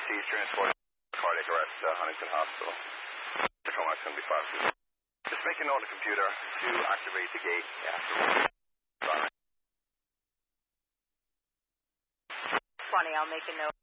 EMTs transported cardiac arrest to Huntington Hospital. The Comox going to be 5. Just make a note on the computer to activate the gate afterwards. Funny, I'll make a note.